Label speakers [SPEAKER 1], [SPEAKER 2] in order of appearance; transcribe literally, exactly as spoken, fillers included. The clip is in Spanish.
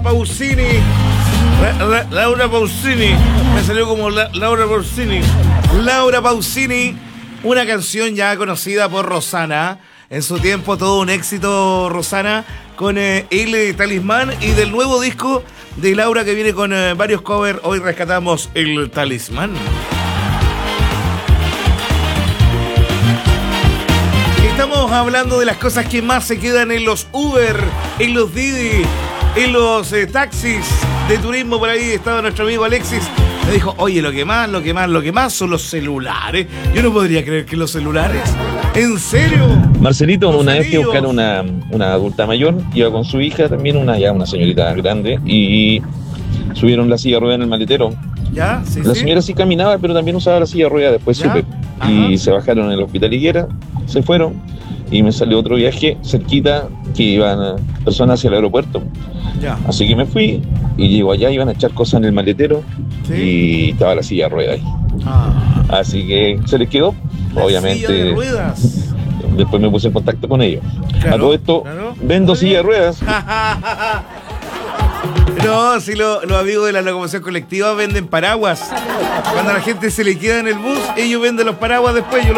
[SPEAKER 1] Pausini. La, la, Laura Pausini. Me salió como la, Laura Pausini. Laura Pausini, una canción ya conocida por Rosana. En su tiempo todo un éxito, Rosana, con eh, El Talismán, y del nuevo disco de Laura que viene con eh, varios covers. Hoy rescatamos El Talismán. Estamos hablando de las cosas que más se quedan en los Uber, en los Didi, en los eh, taxis de turismo. Por ahí estaba nuestro amigo Alexis. Me dijo, oye, lo que más, lo que más, lo que más son los celulares. Yo no podría creer que los celulares. ¿En serio?
[SPEAKER 2] Marcelito,
[SPEAKER 1] Los
[SPEAKER 2] una vez que
[SPEAKER 1] anillos.
[SPEAKER 2] buscaron una, una adulta mayor, iba con su hija también, una ya una señorita grande, y subieron la silla de ruedas en el maletero.
[SPEAKER 1] ¿Ya? Sí,
[SPEAKER 2] La
[SPEAKER 1] sí.
[SPEAKER 2] señora sí caminaba, pero también usaba la silla de ruedas, después
[SPEAKER 1] ¿Ya?
[SPEAKER 2] supe.
[SPEAKER 1] Ajá.
[SPEAKER 2] Y se bajaron en el Hospital Higuera, se fueron, y me salió otro viaje cerquita que iban a, personas hacia el aeropuerto.
[SPEAKER 1] Ya.
[SPEAKER 2] Así que me fui y llego allá, iban a echar cosas en el maletero,
[SPEAKER 1] Sí.
[SPEAKER 2] y estaba la silla de ruedas ahí.
[SPEAKER 1] Ah,
[SPEAKER 2] Así que se les quedó,
[SPEAKER 1] la
[SPEAKER 2] obviamente.
[SPEAKER 1] silla de ruedas.
[SPEAKER 2] Después me puse en contacto con ellos.
[SPEAKER 1] Claro,
[SPEAKER 2] A todo esto,
[SPEAKER 1] claro.
[SPEAKER 2] vendo silla de ruedas.
[SPEAKER 1] No, si lo- los amigos de la locomoción colectiva venden paraguas. Cuando a la gente se le queda en el bus, ellos venden los paraguas después. Yo